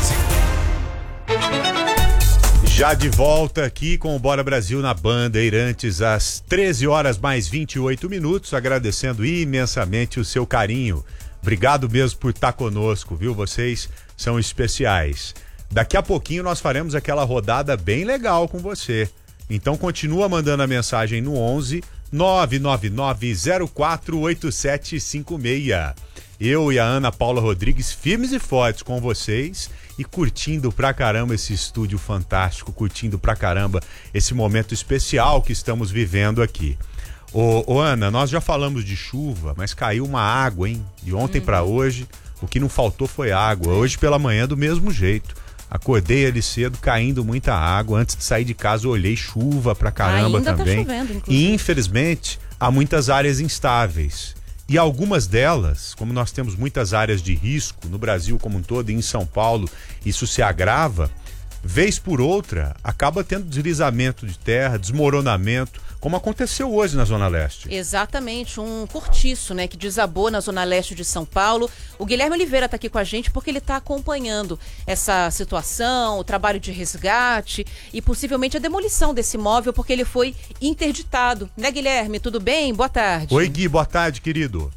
Já de volta aqui com o Bora Brasil na Bandeirantes às treze horas mais vinte e oito minutos, agradecendo imensamente o seu carinho. Obrigado mesmo por estar conosco, viu? Vocês são especiais. Daqui a pouquinho nós faremos aquela rodada bem legal com você. Então continua mandando a mensagem no onze, nove nove nove, zero quatro oito sete cinco seis. Eu e a Ana Paula Rodrigues firmes e fortes com vocês e curtindo pra caramba esse estúdio fantástico, curtindo pra caramba esse momento especial que estamos vivendo aqui. Ô, ô Ana, nós já falamos de chuva, mas caiu uma água, hein? De ontem uhum. pra hoje, o que não faltou foi água. Hoje pela manhã do mesmo jeito. Acordei ali cedo, caindo muita água. Antes de sair de casa, eu olhei chuva pra caramba Ainda também. Tá chovendo, inclusive. E infelizmente, há muitas áreas instáveis. E algumas delas, como nós temos muitas áreas de risco no Brasil como um todo e em São Paulo, isso se agrava, vez por outra, acaba tendo deslizamento de terra, desmoronamento, como aconteceu hoje na Zona Leste. Exatamente, um cortiço, né, que desabou na Zona Leste de São Paulo. O Guilherme Oliveira está aqui com a gente porque ele está acompanhando essa situação, o trabalho de resgate e possivelmente a demolição desse imóvel, porque ele foi interditado. Né, Guilherme? Tudo bem? Boa tarde. Oi, Gui, boa tarde, querido.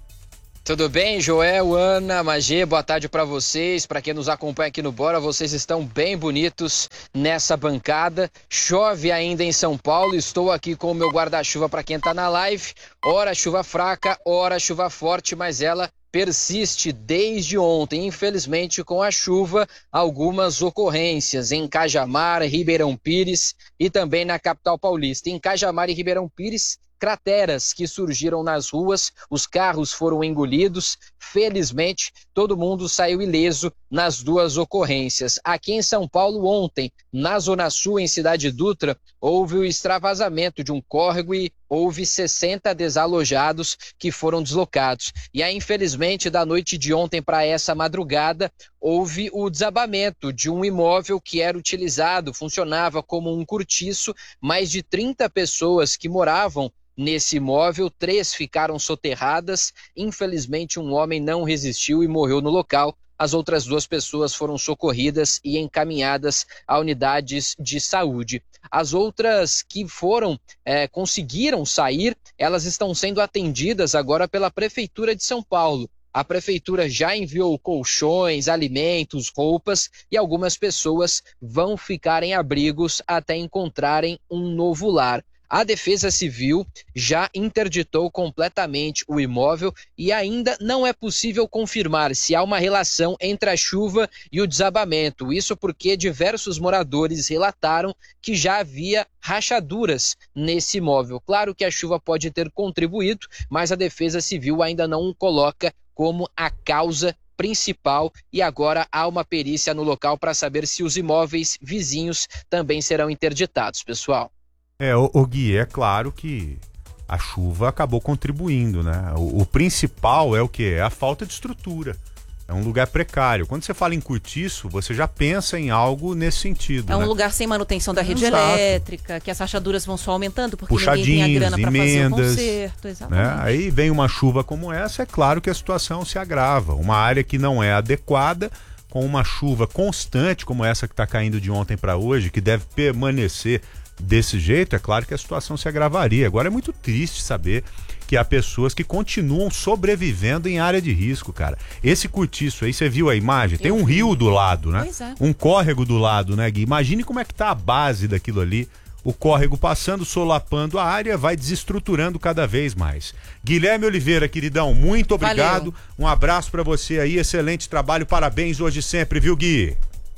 Tudo bem, Joel, Ana, Magê, boa tarde para vocês, para quem nos acompanha aqui no Bora, vocês estão bem bonitos nessa bancada, chove ainda em São Paulo, estou aqui com o meu guarda-chuva para quem tá na live, ora chuva fraca, ora chuva forte, mas ela persiste desde ontem, infelizmente com a chuva, algumas ocorrências em Cajamar, Ribeirão Pires e também na capital paulista. Em Cajamar e Ribeirão Pires, crateras que surgiram nas ruas, os carros foram engolidos, felizmente todo mundo saiu ileso nas duas ocorrências. Aqui em São Paulo ontem, na Zona Sul, em Cidade Dutra, houve o extravasamento de um córrego e houve sessenta desalojados que foram deslocados. E aí, infelizmente, da noite de ontem para essa madrugada, houve o desabamento de um imóvel que era utilizado, funcionava como um cortiço, mais de trinta pessoas que moravam nesse imóvel, três ficaram soterradas, infelizmente um homem não resistiu e morreu no local. As outras duas pessoas foram socorridas e encaminhadas a unidades de saúde. As outras que foram, é, conseguiram sair, elas estão sendo atendidas agora pela Prefeitura de São Paulo. A Prefeitura já enviou colchões, alimentos, roupas e algumas pessoas vão ficar em abrigos até encontrarem um novo lar. A Defesa Civil já interditou completamente o imóvel e ainda não é possível confirmar se há uma relação entre a chuva e o desabamento. Isso porque diversos moradores relataram que já havia rachaduras nesse imóvel. Claro que a chuva pode ter contribuído, mas a Defesa Civil ainda não o coloca como a causa principal e agora há uma perícia no local para saber se os imóveis vizinhos também serão interditados, pessoal. É, o, o Gui, é claro que a chuva acabou contribuindo, né? O, o principal é o que? É a falta de estrutura. É um lugar precário. Quando você fala em cortiço, você já pensa em algo nesse sentido. É um né? lugar sem manutenção da rede Exato. Elétrica, que as rachaduras vão só aumentando, porque Puxadinhos, ninguém tem a grana para fazer o emendas, conserto. Exatamente. Né? Aí vem uma chuva como essa, é claro que a situação se agrava. Uma área que não é adequada, com uma chuva constante como essa que está caindo de ontem para hoje, que deve permanecer desse jeito, é claro que a situação se agravaria. Agora é muito triste saber que há pessoas que continuam sobrevivendo em área de risco, cara. Esse cortiço aí, você viu a imagem? Tem um rio do lado, né? Pois é. Um córrego do lado, né, Gui? Imagine como é que tá a base daquilo ali. O córrego passando, solapando a área, vai desestruturando cada vez mais. Guilherme Oliveira, queridão, muito obrigado. Valeu. Um abraço pra você aí, excelente trabalho, parabéns hoje sempre, viu, Gui?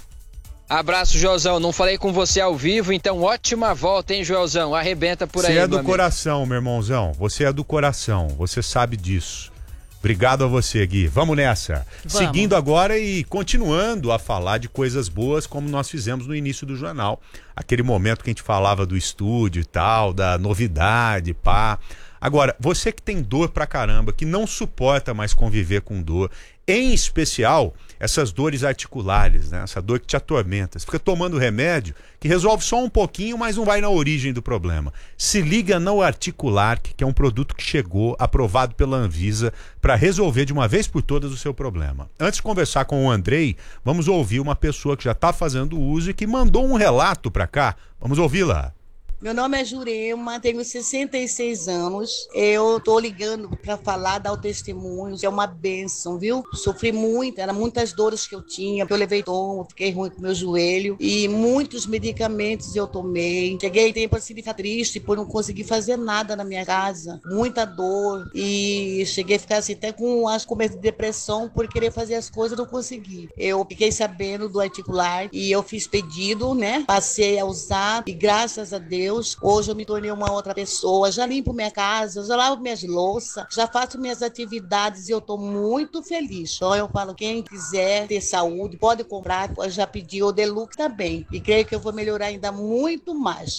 Abraço, Joelzão. Não falei com você ao vivo, então ótima volta, hein, Joelzão? Arrebenta por aí, Você é do amigo. coração, meu irmãozão. Você é do coração. Você sabe disso. Obrigado a você, Gui. Vamos nessa. Vamos. Seguindo agora e continuando a falar de coisas boas, como nós fizemos no início do jornal. Aquele momento que a gente falava do estúdio e tal, da novidade, pá. Agora, você que tem dor pra caramba, que não suporta mais conviver com dor, em especial essas dores articulares, né? Essa dor que te atormenta. Você fica tomando remédio que resolve só um pouquinho, mas não vai na origem do problema. Se liga no Articular, que é um produto que chegou, aprovado pela Anvisa, para resolver de uma vez por todas o seu problema. Antes de conversar com o Andrei, vamos ouvir uma pessoa que já está fazendo uso e que mandou um relato para cá. Vamos ouvi-la. Meu nome é Jurema, tenho sessenta e seis anos. Eu tô ligando para falar, dar o testemunho. É uma bênção, viu? Sofri muito, eram muitas dores que eu tinha. Eu levei tom, fiquei ruim com meu joelho. E muitos medicamentos eu tomei. Cheguei tempo assim de ficar triste por não conseguir fazer nada na minha casa. Muita dor. E cheguei a ficar assim até com as começos de depressão por querer fazer as coisas e não consegui. Eu fiquei sabendo do Articular e eu fiz pedido, né? Passei a usar e graças a Deus Deus. Hoje eu me tornei uma outra pessoa, já limpo minha casa, já lavo minhas louças, já faço minhas atividades e eu tô muito feliz. Então eu falo, quem quiser ter saúde, pode comprar, eu já pedi o Deluxe também. E creio que eu vou melhorar ainda muito mais.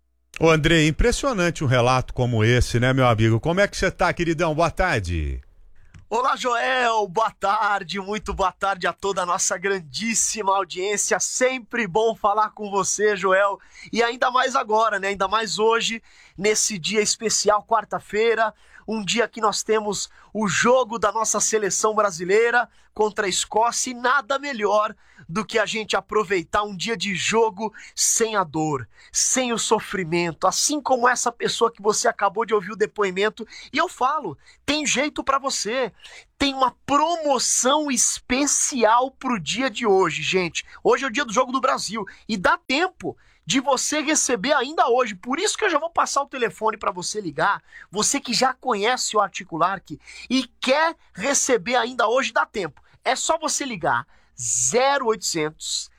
Ô Andrei, impressionante um relato como esse, né, meu amigo? Como é que você tá, queridão? Boa tarde. Olá, Joel, boa tarde, muito boa tarde a toda a nossa grandíssima audiência, sempre bom falar com você, Joel, e ainda mais agora, né, ainda mais hoje, nesse dia especial, quarta-feira, um dia que nós temos o jogo da nossa seleção brasileira contra a Escócia, e nada melhor do que a gente aproveitar um dia de jogo sem a dor, sem o sofrimento, assim como essa pessoa que você acabou de ouvir o depoimento. E eu falo, tem jeito pra você, tem uma promoção especial pro dia de hoje, gente. Hoje é o dia do Jogo do Brasil e dá tempo de você receber ainda hoje. Por isso que eu já vou passar o telefone para você ligar. Você que já conhece o Articulark e quer receber ainda hoje, dá tempo. É só você ligar zero oitocentos,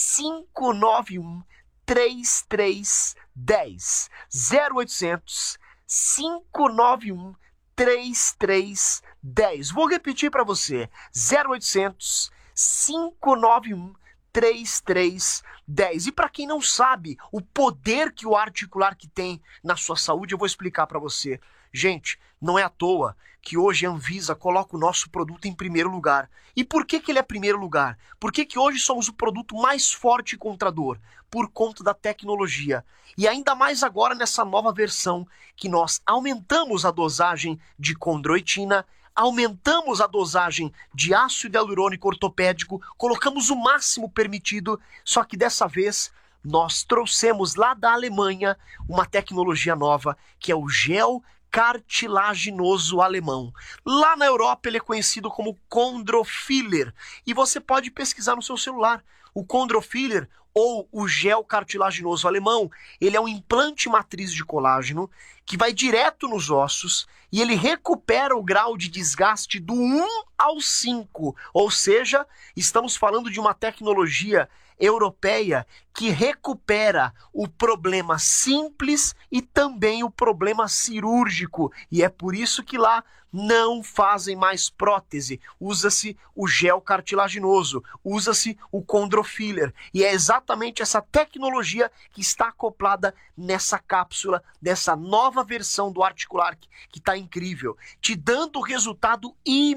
cinco nove um, três três um zero. zero oitocentos, cinco nove um, três três um zero. Vou repetir para você. zero oitocentos, cinco nove um, três três um zero. E para quem não sabe o poder que o Articulark tem na sua saúde, eu vou explicar para você. Gente, não é à toa que hoje a Anvisa coloca o nosso produto em primeiro lugar. E por que que ele é primeiro lugar? Por que que hoje somos o produto mais forte contra a dor? Por conta da tecnologia. E ainda mais agora nessa nova versão que nós aumentamos a dosagem de condroitina, aumentamos a dosagem de ácido hialurônico ortopédico, colocamos o máximo permitido, só que dessa vez nós trouxemos lá da Alemanha uma tecnologia nova, que é o gel cartilaginoso alemão. Lá na Europa ele é conhecido como Chondrofiller, e você pode pesquisar no seu celular. O Chondrofiller, ou o gel cartilaginoso alemão, ele é um implante matriz de colágeno que vai direto nos ossos e ele recupera o grau de desgaste do um ao cinco, ou seja, estamos falando de uma tecnologia europeia que recupera o problema simples e também o problema cirúrgico, e é por isso que lá não fazem mais prótese, usa-se o gel cartilaginoso, usa-se o Chondrofiller, e é exatamente essa tecnologia que está acoplada nessa cápsula, dessa nova versão do Articulark, que está incrível, te dando resultado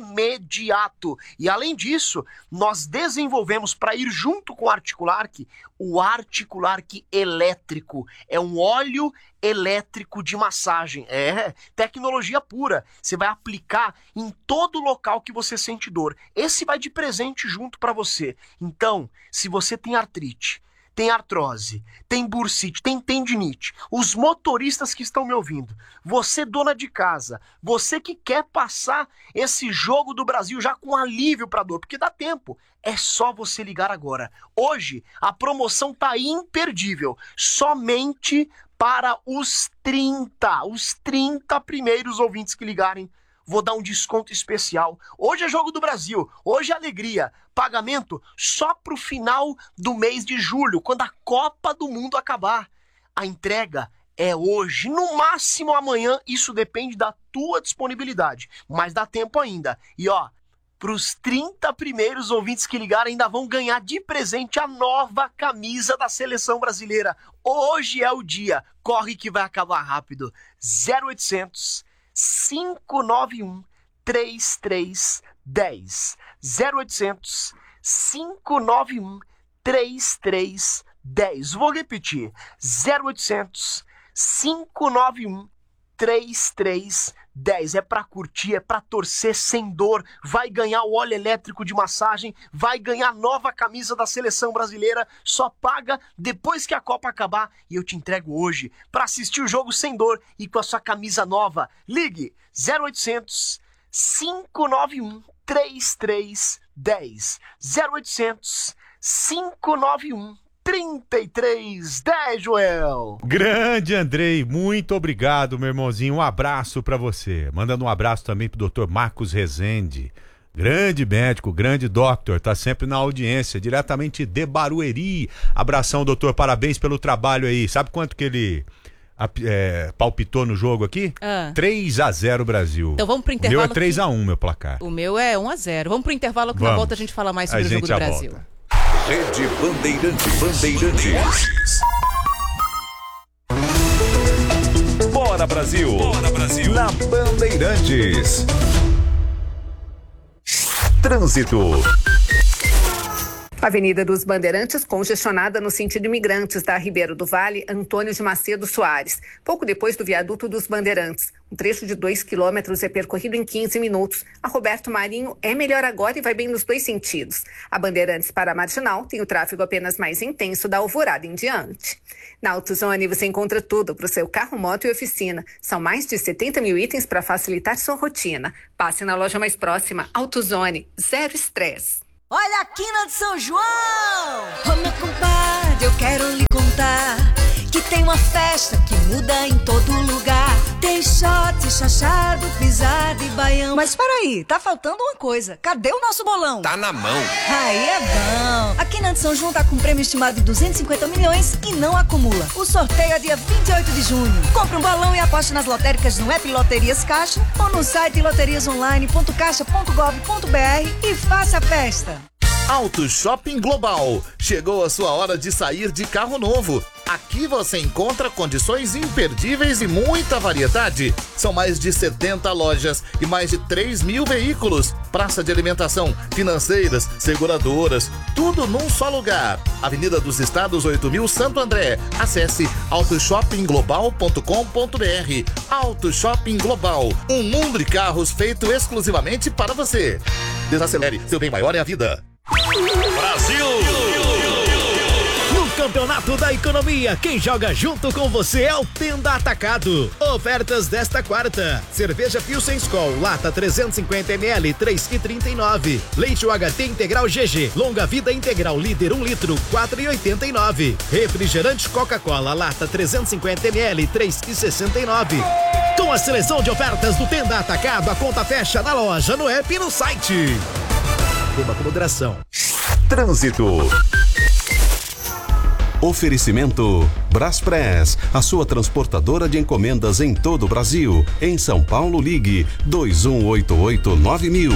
imediato. E além disso, nós desenvolvemos para ir junto com o Articulark, o Articulark elétrico, é um óleo elétrico de massagem, é tecnologia pura, você vai aplicar em todo local que você sente dor, esse vai de presente junto para você. Então, se você tem artrite, tem artrose, tem bursite, tem tendinite, os motoristas que estão me ouvindo, você dona de casa, você que quer passar esse jogo do Brasil já com alívio para dor, porque dá tempo, é só você ligar agora. Hoje a promoção tá imperdível, somente para os trinta, os trinta primeiros ouvintes que ligarem, vou dar um desconto especial. Hoje é Jogo do Brasil, hoje é alegria. Pagamento só pro final do mês de julho, quando a Copa do Mundo acabar. A entrega é hoje, no máximo amanhã, isso depende da tua disponibilidade, mas dá tempo ainda. E ó, pros trinta primeiros ouvintes que ligarem, ainda vão ganhar de presente a nova camisa da seleção brasileira. Hoje é o dia, corre que vai acabar rápido. zero oitocentos, cinco nove um, três três um zero. zero oitocentos, cinco nove um, três três um zero. Vou repetir. zero oitocentos, cinco nove um, três três um zero. É pra curtir, é pra torcer sem dor. Vai ganhar o óleo elétrico de massagem, vai ganhar a nova camisa da seleção brasileira. Só paga depois que a Copa acabar e eu te entrego hoje pra assistir o jogo sem dor e com a sua camisa nova. Ligue zero oitocentos, cinco nove um, três três um zero. zero oitocentos, cinco nove um, trinta e três dez, Joel. Grande Andrei, muito obrigado, meu irmãozinho. Um abraço pra você. Mandando um abraço também pro doutor Marcos Rezende. Grande médico, grande doctor, tá sempre na audiência, diretamente de Barueri. Abração, doutor, parabéns pelo trabalho aí. Sabe quanto que ele é, palpitou no jogo aqui? Ah. três a zero Brasil. Então vamos pro O intervalo. meu é três a um, meu placar. O meu é um a zero. Vamos pro intervalo que Vamos. na volta a gente fala mais sobre A o jogo gente do já Brasil. volta. Rede Bandeirantes. Bandeirantes. Bora Brasil. Bora Brasil. Na Bandeirantes. Trânsito. Avenida dos Bandeirantes congestionada no sentido imigrantes da Ribeiro do Vale, Antônio de Macedo Soares. Pouco depois do viaduto dos Bandeirantes. Um trecho de dois quilômetros é percorrido em quinze minutos. A Roberto Marinho é melhor agora e vai bem nos dois sentidos. A Bandeirantes para a Marginal tem o tráfego apenas mais intenso da Alvorada em diante. Na AutoZone você encontra tudo para o seu carro, moto e oficina. São mais de setenta mil itens para facilitar sua rotina. Passe na loja mais próxima. AutoZone, zero estresse. Olha a quina de São João! Ô meu compadre, eu quero lhe contar que tem uma festa que muda em todo lugar. Tem shot, chachado, pisado e baião. Mas peraí, tá faltando uma coisa. Cadê o nosso bolão? Tá na mão. Aí é bom. A quina de São João tá com prêmio estimado de duzentos e cinquenta milhões e não acumula. O sorteio é dia vinte e oito de junho. Compre um balão e aposte nas lotéricas no app Loterias Caixa ou no site loterias online ponto caixa ponto gov ponto br e faça a festa. Auto Shopping Global. Chegou a sua hora de sair de carro novo. Aqui você encontra condições imperdíveis e muita variedade. São mais de setenta lojas e mais de três mil veículos. Praça de alimentação, financeiras, seguradoras, tudo num só lugar. Avenida dos Estados oito mil, Santo André. Acesse auto shopping global ponto com ponto br. Auto Shopping Global. Um mundo de carros feito exclusivamente para você. Desacelere, seu bem maior é a vida. Brasil! No Campeonato da Economia, quem joga junto com você é o Tenda Atacado. Ofertas desta quarta: cerveja Pilsen Skol, lata trezentos e cinquenta mililitros, três reais e trinta e nove centavos. Leite U H T Integral G G, longa vida integral, líder um litro, quatro reais e oitenta e nove centavos. Refrigerante Coca-Cola, lata trezentos e cinquenta mililitros, três reais e sessenta e nove centavos. Com a seleção de ofertas do Tenda Atacado, a conta fecha na loja, no app e no site. Beba com moderação. Trânsito. Oferecimento Braspress, a sua transportadora de encomendas em todo o Brasil. Em São Paulo, ligue dois um oito oito nove mil.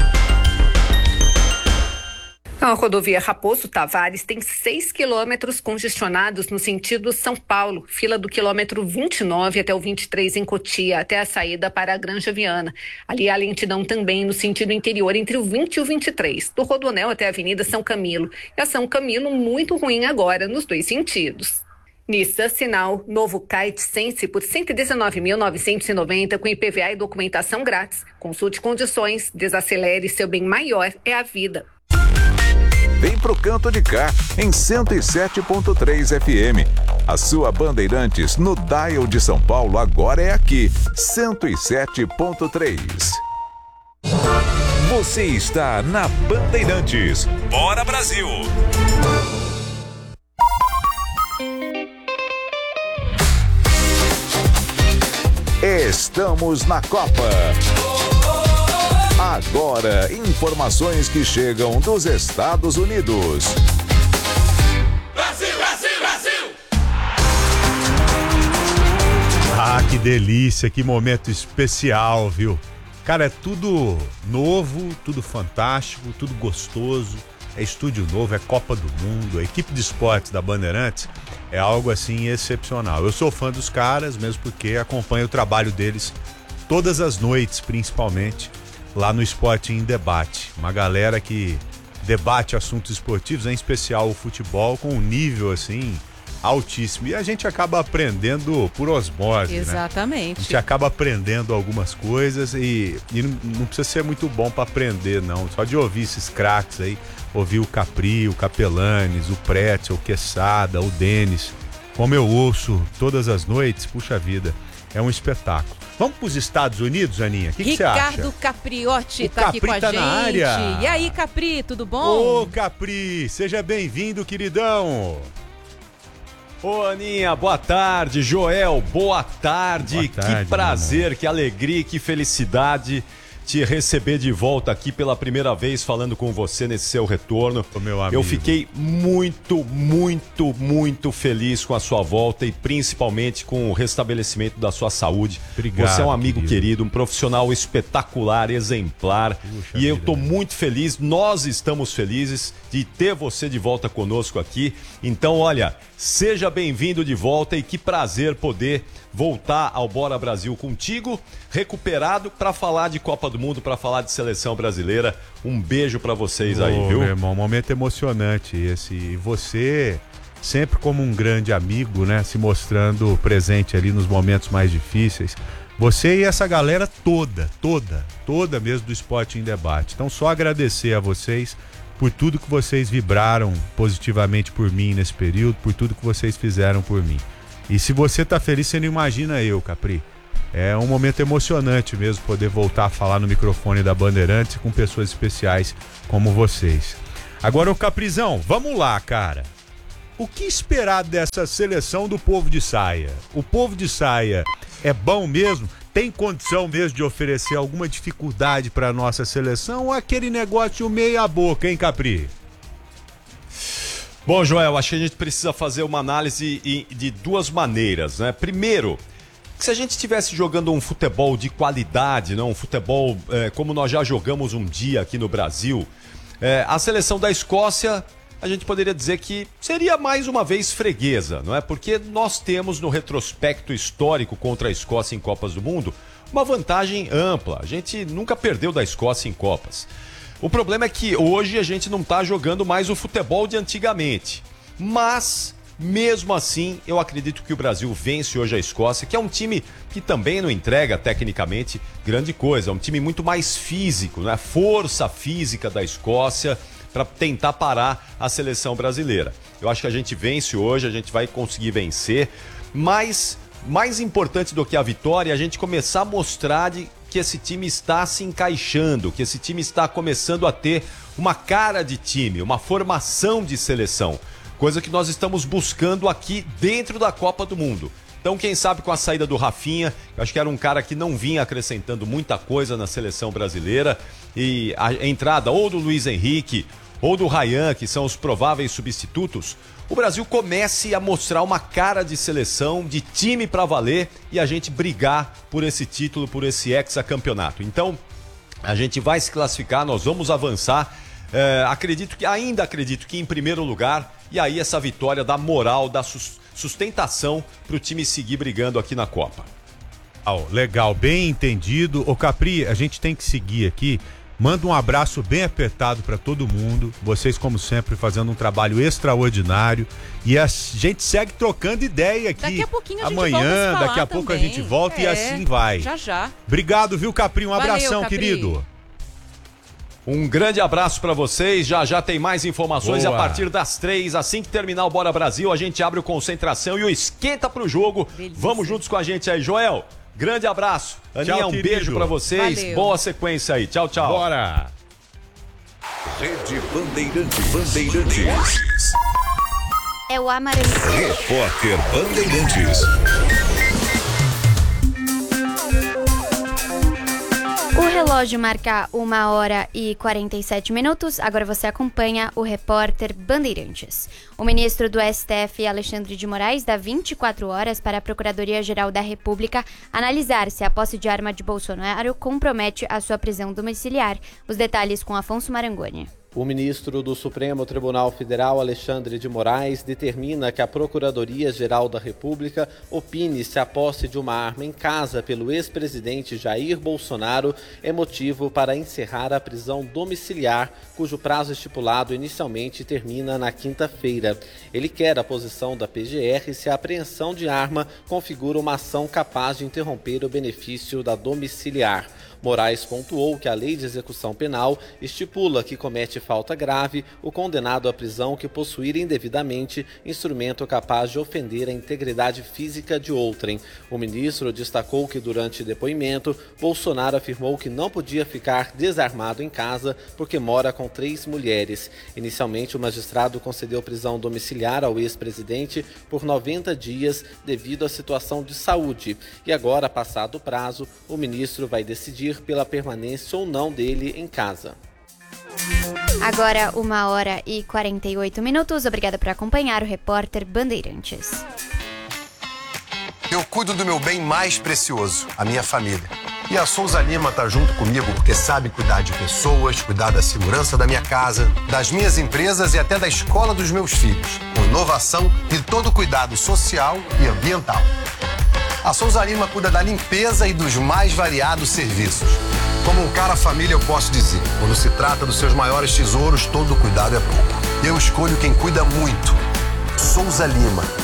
A rodovia Raposo Tavares tem seis quilômetros congestionados no sentido São Paulo, fila do quilômetro vinte e nove até o vinte e três em Cotia, até a saída para a Granja Viana. Ali há lentidão também no sentido interior entre o vinte e o vinte e três, do Rodoanel até a Avenida São Camilo. E a São Camilo muito ruim agora nos dois sentidos. Nissan Sinal, novo Kite Sense por cento e dezenove mil novecentos e noventa com I P V A e documentação grátis. Consulte condições, desacelere, seu bem maior é a vida. Vem pro Canto de Cá, em cento e sete ponto três F M. A sua Bandeirantes no dial de São Paulo agora é aqui, cento e sete ponto três. Você está na Bandeirantes. Bora Brasil! Estamos na Copa. Agora, informações que chegam dos Estados Unidos. Brasil, Brasil, Brasil! Ah, que delícia, que momento especial, viu? Cara, é tudo novo, tudo fantástico, tudo gostoso. É estúdio novo, é Copa do Mundo. A equipe de esportes da Bandeirantes é algo assim excepcional. Eu sou fã dos caras, mesmo porque acompanho o trabalho deles todas as noites, principalmente lá no Esporte em Debate. Uma galera que debate assuntos esportivos, em especial o futebol, com um nível assim altíssimo. E a gente acaba aprendendo por osmose, Exatamente. Né? A gente acaba aprendendo algumas coisas e, e não, não precisa ser muito bom para aprender, não. Só de ouvir esses craques aí, ouvir o Capri, o Capelanes, o Pretzel, o Quesada, o Denis, como eu ouço todas as noites, puxa vida, é um espetáculo. Vamos para os Estados Unidos, Aninha? O que você acha? Ricardo Capriotti está aqui Capri com a tá gente. na área. E aí, Capri, tudo bom? Ô, Capri, seja bem-vindo, queridão. Ô, Aninha, boa tarde. Joel, boa tarde. Boa tarde, que prazer, que alegria, que felicidade te receber de volta aqui pela primeira vez falando com você nesse seu retorno. Ô, meu amigo. Eu fiquei muito, muito, muito feliz com a sua volta e principalmente com o restabelecimento da sua saúde. Obrigado, você é um amigo querido, querido um profissional espetacular, exemplar. Puxa e eu vida, tô né? muito feliz, nós estamos felizes de ter você de volta conosco aqui. Então, olha, seja bem-vindo de volta e que prazer poder voltar ao Bora Brasil contigo, recuperado, para falar de Copa do Mundo, para falar de seleção brasileira. Um beijo para vocês aí, Ô, viu? meu irmão, um momento emocionante esse. E você, sempre como um grande amigo, né? Se mostrando presente ali nos momentos mais difíceis. Você e essa galera toda, toda, toda mesmo do Esporte em Debate. Então, só agradecer a vocês por tudo que vocês vibraram positivamente por mim nesse período, por tudo que vocês fizeram por mim. E se você tá feliz, você não imagina eu, Capri. É um momento emocionante mesmo poder voltar a falar no microfone da Bandeirantes com pessoas especiais como vocês. Agora, ô Caprizão, vamos lá, cara. O que esperar dessa seleção do povo de saia? O povo de saia é bom mesmo? Tem condição mesmo de oferecer alguma dificuldade para nossa seleção ou aquele negócio meia boca, hein, Capri? Bom, Joel, acho que a gente precisa fazer uma análise de duas maneiras, né? Primeiro, se a gente estivesse jogando um futebol de qualidade, não, um futebol é, como nós já jogamos um dia aqui no Brasil, é, a seleção da Escócia, a gente poderia dizer que seria mais uma vez freguesa, não é? Porque nós temos no retrospecto histórico contra a Escócia em Copas do Mundo uma vantagem ampla. A gente nunca perdeu da Escócia em Copas. O problema é que hoje a gente não está jogando mais o futebol de antigamente. Mas, mesmo assim, eu acredito que o Brasil vence hoje a Escócia, que é um time que também não entrega tecnicamente grande coisa. É um time muito mais físico, né? Força física da Escócia para tentar parar a seleção brasileira. Eu acho que a gente vence hoje, a gente vai conseguir vencer, mas mais importante do que a vitória é a gente começar a mostrar de que esse time está se encaixando, que esse time está começando a ter uma cara de time, uma formação de seleção, coisa que nós estamos buscando aqui dentro da Copa do Mundo. Então, quem sabe com a saída do Rafinha, eu acho que era um cara que não vinha acrescentando muita coisa na seleção brasileira, e a entrada ou do Luiz Henrique ou do Ryan, que são os prováveis substitutos, o Brasil comece a mostrar uma cara de seleção, de time para valer e a gente brigar por esse título, por esse hexacampeonato. Então, a gente vai se classificar, nós vamos avançar. É, acredito que, ainda acredito que em primeiro lugar, e aí essa vitória dá moral, dá sustentação para o time seguir brigando aqui na Copa. Oh, legal, bem entendido. Ô Capri, a gente tem que seguir aqui. Manda um abraço bem apertado para todo mundo. Vocês, como sempre, fazendo um trabalho extraordinário. E a gente segue trocando ideia aqui. Daqui a pouquinho a gente Amanhã, volta a se falar daqui a pouco também. a gente volta É, e assim vai. Já, já. Obrigado, viu, Capri? Um Valeu, abração, Capri. querido. Um grande abraço para vocês, já já tem mais informações. Boa. A partir das três, assim que terminar o Bora Brasil, a gente abre o Concentração e o Esquenta pro Jogo. Delícia. Vamos juntos com a gente aí, Joel. Grande abraço. Aninha, Tchau, um querido. beijo para vocês. Valeu. Boa sequência aí. Tchau, tchau. Bora. Rede Bandeirantes. Bandeirantes. É o Amarante. Repórter Bandeirantes. O relógio marca uma hora e quarenta e sete minutos. Agora você acompanha o repórter Bandeirantes. O ministro do S T F, Alexandre de Moraes, dá vinte e quatro horas para a Procuradoria-Geral da República analisar se a posse de arma de Bolsonaro compromete a sua prisão domiciliar. Os detalhes com Afonso Marangoni. O ministro do Supremo Tribunal Federal, Alexandre de Moraes, determina que a Procuradoria-Geral da República opine se a posse de uma arma em casa pelo ex-presidente Jair Bolsonaro é motivo para encerrar a prisão domiciliar, cujo prazo estipulado inicialmente termina na quinta-feira. Ele quer a posição da P G R se a apreensão de arma configura uma ação capaz de interromper o benefício da domiciliar. Moraes pontuou que a Lei de Execução Penal estipula que comete falta grave o condenado à prisão que possuir indevidamente instrumento capaz de ofender a integridade física de outrem. O ministro destacou que durante depoimento, Bolsonaro afirmou que não podia ficar desarmado em casa porque mora com três mulheres. Inicialmente, o magistrado concedeu prisão domiciliar ao ex-presidente por noventa dias devido à situação de saúde. E agora, passado o prazo, o ministro vai decidir decidir pela permanência ou não dele em casa. Agora, uma hora e quarenta e oito minutos. Obrigada por acompanhar o Repórter Bandeirantes. Eu cuido do meu bem mais precioso, a minha família. E a Souza Lima tá junto comigo porque sabe cuidar de pessoas, cuidar da segurança da minha casa, das minhas empresas e até da escola dos meus filhos, com inovação e todo cuidado social e ambiental. A Souza Lima cuida da limpeza e dos mais variados serviços. Como um cara família, eu posso dizer, quando se trata dos seus maiores tesouros, todo cuidado é pouco. Eu escolho quem cuida muito. Souza Lima.